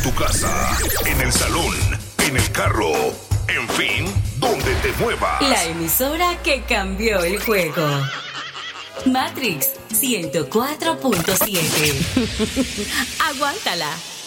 tu casa, en el salón, en el carro, en fin, donde te muevas. La emisora que cambió el juego. Matrix 104.7. Aguántala.